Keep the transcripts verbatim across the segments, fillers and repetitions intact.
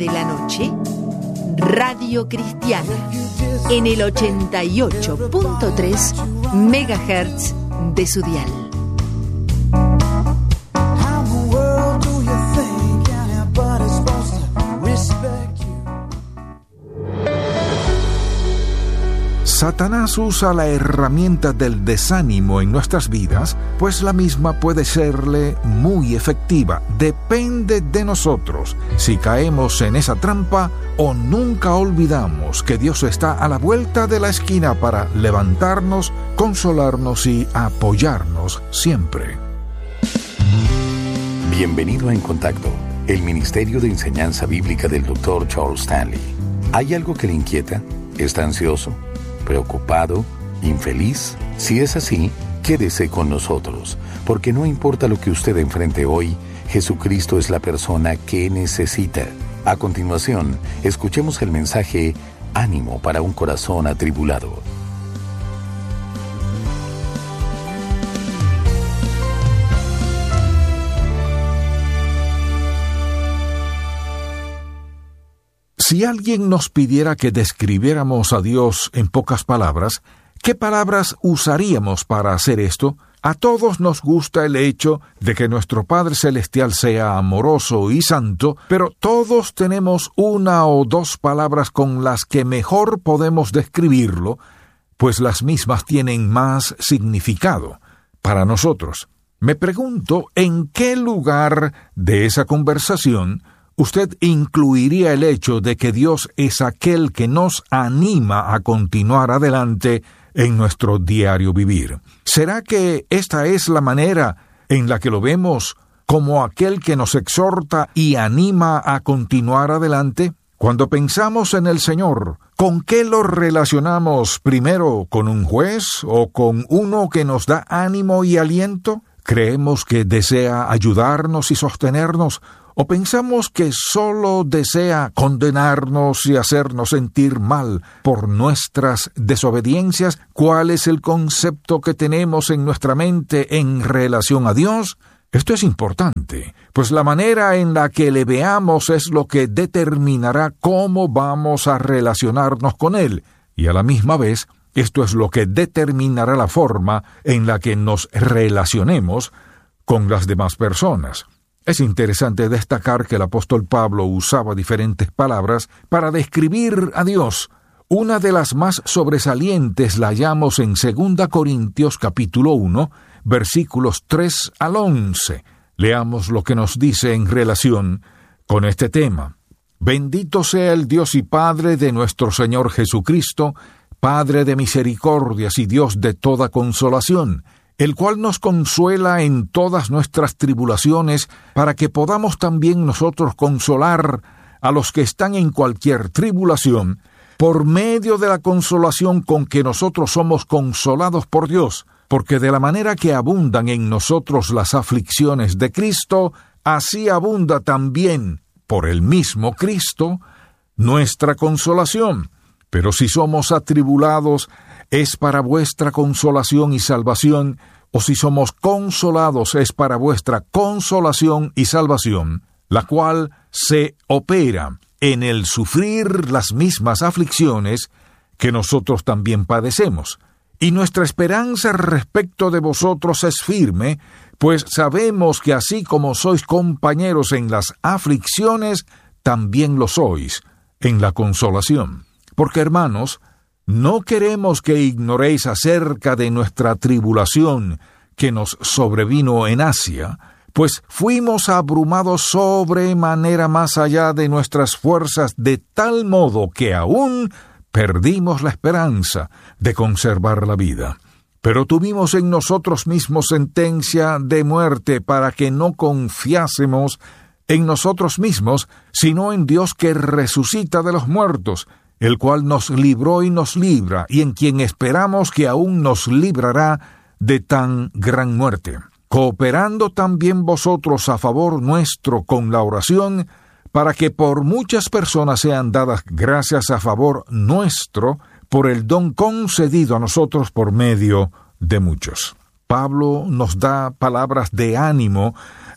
de la noche, Radio Cristiana, en el ochenta y ocho punto tres megahertz de su dial. Satanás usa la herramienta del desánimo en nuestras vidas, pues la misma puede serle muy efectiva. Depende de nosotros si caemos en esa trampa o nunca olvidamos que Dios está a la vuelta de la esquina para levantarnos, consolarnos y apoyarnos siempre. Bienvenido a En Contacto, el Ministerio de Enseñanza Bíblica del doctor Charles Stanley. ¿Hay algo que le inquieta? ¿Está ansioso? ¿Preocupado? ¿Infeliz? Si es así, quédese con nosotros, porque no importa lo que usted enfrente hoy, Jesucristo es la persona que necesita. A continuación, escuchemos el mensaje Ánimo para un corazón atribulado. Si alguien nos pidiera que describiéramos a Dios en pocas palabras, ¿qué palabras usaríamos para hacer esto? A todos nos gusta el hecho de que nuestro Padre Celestial sea amoroso y santo, pero todos tenemos una o dos palabras con las que mejor podemos describirlo, pues las mismas tienen más significado para nosotros. Me pregunto en qué lugar de esa conversación usted incluiría el hecho de que Dios es aquel que nos anima a continuar adelante en nuestro diario vivir. ¿Será que esta es la manera en la que lo vemos como aquel que nos exhorta y anima a continuar adelante? Cuando pensamos en el Señor, ¿con qué lo relacionamos primero? ¿Con un juez o con uno que nos da ánimo y aliento? ¿Creemos que desea ayudarnos y sostenernos? ¿O pensamos que solo desea condenarnos y hacernos sentir mal por nuestras desobediencias? ¿Cuál es el concepto que tenemos en nuestra mente en relación a Dios? Esto es importante, pues la manera en la que le veamos es lo que determinará cómo vamos a relacionarnos con Él, y a la misma vez, esto es lo que determinará la forma en la que nos relacionemos con las demás personas. Es interesante destacar que el apóstol Pablo usaba diferentes palabras para describir a Dios. Una de las más sobresalientes la hallamos en segunda Corintios capítulo uno, versículos tres al once. Leamos lo que nos dice en relación con este tema. Bendito sea el Dios y Padre de nuestro Señor Jesucristo, Padre de misericordias y Dios de toda consolación, el cual nos consuela en todas nuestras tribulaciones, para que podamos también nosotros consolar a los que están en cualquier tribulación, por medio de la consolación con que nosotros somos consolados por Dios, porque de la manera que abundan en nosotros las aflicciones de Cristo, así abunda también, por el mismo Cristo, nuestra consolación. Pero si somos atribulados, es para vuestra consolación y salvación, o si somos consolados, es para vuestra consolación y salvación, la cual se opera en el sufrir las mismas aflicciones que nosotros también padecemos. Y nuestra esperanza respecto de vosotros es firme, pues sabemos que así como sois compañeros en las aflicciones, también lo sois en la consolación. Porque, hermanos, no queremos que ignoréis acerca de nuestra tribulación que nos sobrevino en Asia, pues fuimos abrumados sobremanera más allá de nuestras fuerzas, de tal modo que aún perdimos la esperanza de conservar la vida. Pero tuvimos en nosotros mismos sentencia de muerte para que no confiásemos en nosotros mismos, sino en Dios que resucita de los muertos, el cual nos libró y nos libra, y en quien esperamos que aún nos librará de tan gran muerte, cooperando también vosotros a favor nuestro con la oración, para que por muchas personas sean dadas gracias a favor nuestro, por el don concedido a nosotros por medio de muchos. Pablo nos da palabras de ánimo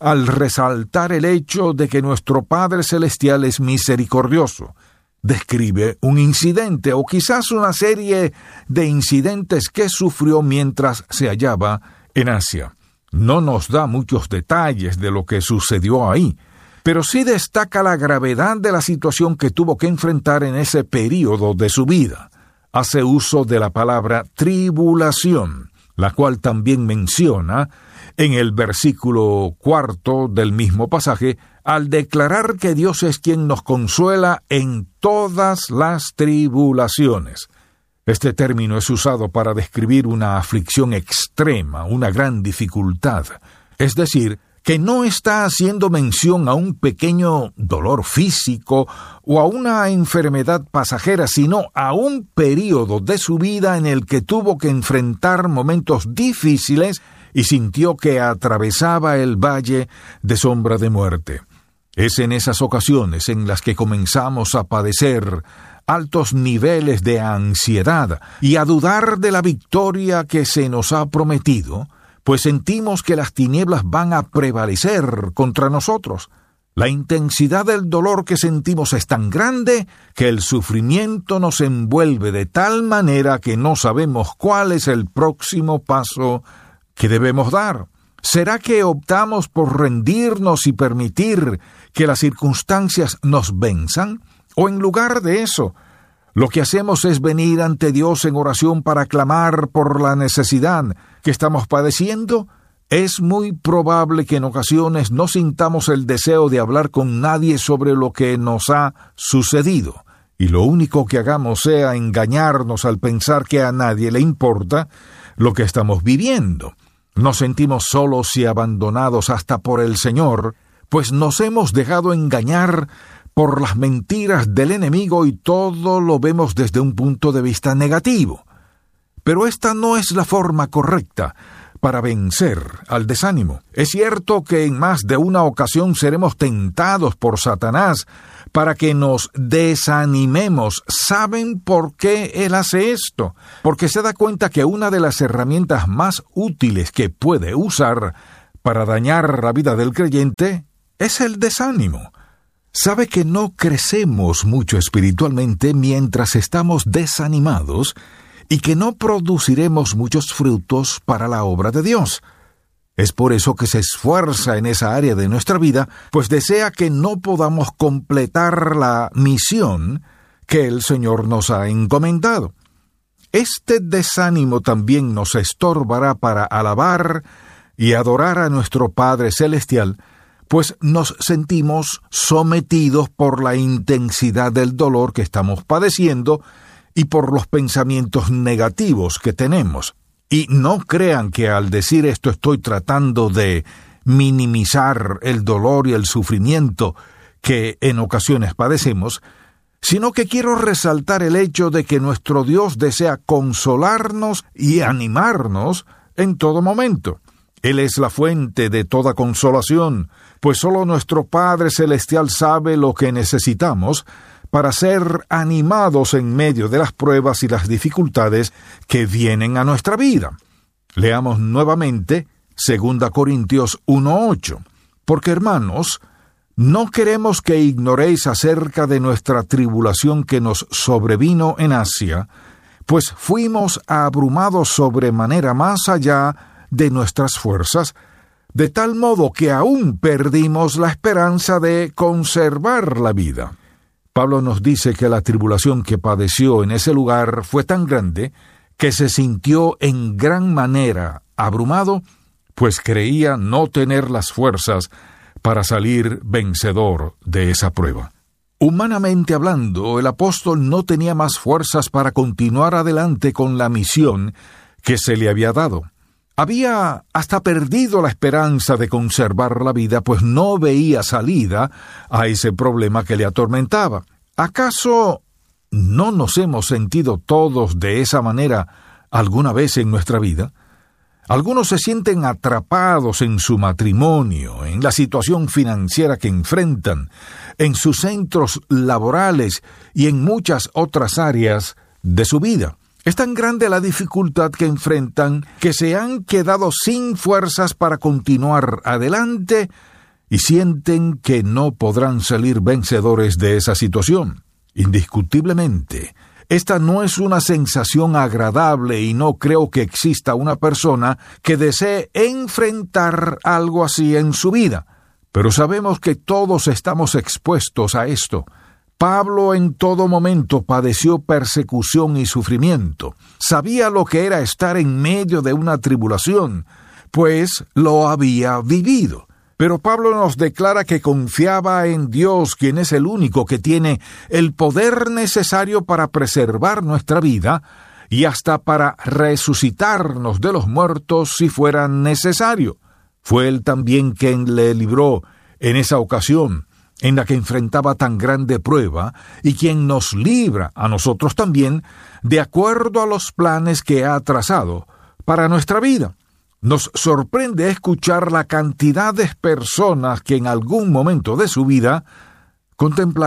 al resaltar el hecho de que nuestro Padre Celestial es misericordioso. Describe un incidente o quizás una serie de incidentes que sufrió mientras se hallaba en Asia. No nos da muchos detalles de lo que sucedió ahí, pero sí destaca la gravedad de la situación que tuvo que enfrentar en ese período de su vida. Hace uso de la palabra tribulación, la cual también menciona en el versículo cuarto del mismo pasaje, al declarar que Dios es quien nos consuela en todas las tribulaciones. Este término es usado para describir una aflicción extrema, una gran dificultad. Es decir, que no está haciendo mención a un pequeño dolor físico o a una enfermedad pasajera, sino a un período de su vida en el que tuvo que enfrentar momentos difíciles y sintió que atravesaba el valle de sombra de muerte. Es en esas ocasiones en las que comenzamos a padecer altos niveles de ansiedad y a dudar de la victoria que se nos ha prometido, pues sentimos que las tinieblas van a prevalecer contra nosotros. La intensidad del dolor que sentimos es tan grande que el sufrimiento nos envuelve de tal manera que no sabemos cuál es el próximo paso que debemos dar. ¿Será que optamos por rendirnos y permitir que las circunstancias nos venzan? ¿O en lugar de eso, lo que hacemos es venir ante Dios en oración para clamar por la necesidad que estamos padeciendo? Es muy probable que en ocasiones no sintamos el deseo de hablar con nadie sobre lo que nos ha sucedido, y lo único que hagamos sea engañarnos al pensar que a nadie le importa lo que estamos viviendo. Nos sentimos solos y abandonados hasta por el Señor, pues nos hemos dejado engañar por las mentiras del enemigo y todo lo vemos desde un punto de vista negativo. Pero esta no es la forma correcta para vencer al desánimo. Es cierto que en más de una ocasión seremos tentados por Satanás para que nos desanimemos. ¿Saben por qué él hace esto? Porque se da cuenta que una de las herramientas más útiles que puede usar para dañar la vida del creyente es el desánimo. Sabe que no crecemos mucho espiritualmente mientras estamos desanimados y que no produciremos muchos frutos para la obra de Dios. Es por eso que se esfuerza en esa área de nuestra vida, pues desea que no podamos completar la misión que el Señor nos ha encomendado. Este desánimo también nos estorbará para alabar y adorar a nuestro Padre Celestial, pues nos sentimos sometidos por la intensidad del dolor que estamos padeciendo y por los pensamientos negativos que tenemos. Y no crean que al decir esto estoy tratando de minimizar el dolor y el sufrimiento que en ocasiones padecemos, sino que quiero resaltar el hecho de que nuestro Dios desea consolarnos y animarnos en todo momento. Él es la fuente de toda consolación, pues solo nuestro Padre Celestial sabe lo que necesitamos para ser animados en medio de las pruebas y las dificultades que vienen a nuestra vida. Leamos nuevamente Segunda Corintios uno ocho. Porque, hermanos, no queremos que ignoréis acerca de nuestra tribulación que nos sobrevino en Asia, pues fuimos abrumados sobremanera más allá de nuestras fuerzas, de tal modo que aún perdimos la esperanza de conservar la vida. Pablo nos dice que la tribulación que padeció en ese lugar fue tan grande que se sintió en gran manera abrumado, pues creía no tener las fuerzas para salir vencedor de esa prueba. Humanamente hablando, el apóstol no tenía más fuerzas para continuar adelante con la misión que se le había dado. Había hasta perdido la esperanza de conservar la vida, pues no veía salida a ese problema que le atormentaba. ¿Acaso no nos hemos sentido todos de esa manera alguna vez en nuestra vida? Algunos se sienten atrapados en su matrimonio, en la situación financiera que enfrentan, en sus centros laborales y en muchas otras áreas de su vida. Es tan grande la dificultad que enfrentan que se han quedado sin fuerzas para continuar adelante y sienten que no podrán salir vencedores de esa situación. Indiscutiblemente, esta no es una sensación agradable y no creo que exista una persona que desee enfrentar algo así en su vida. Pero sabemos que todos estamos expuestos a esto. Pablo en todo momento padeció persecución y sufrimiento. Sabía lo que era estar en medio de una tribulación, pues lo había vivido. Pero Pablo nos declara que confiaba en Dios, quien es el único que tiene el poder necesario para preservar nuestra vida y hasta para resucitarnos de los muertos si fuera necesario. Fue Él también quien le libró en esa ocasión en la que enfrentaba tan grande prueba y quien nos libra a nosotros también de acuerdo a los planes que ha trazado para nuestra vida. Nos sorprende escuchar la cantidad de personas que en algún momento de su vida contemplaron